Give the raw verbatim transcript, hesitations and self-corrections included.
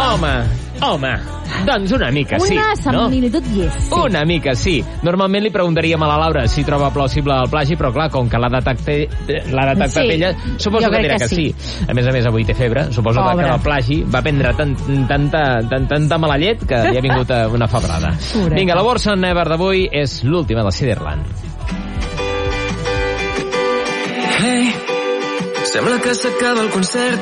Home, home, doncs una mica sí, Una no? similitud yes. Sí. Una mica sí. Normalment li preguntaríem a la Laura si troba plausible el plagi, però clar, com que l'ha detectat, l'ha detectat Sí, ella, suposo jo que crec dirà que que sí. sí. A més a més, avui té febre. Suposo Pobre. que el plagi va prendre tant, tanta, tant, tanta mala llet que li ha vingut una febrada. Pobreta. Vinga, la Borsa Never d'avui és l'última del Ciderland. Hey, sembla que s'acaba el concert.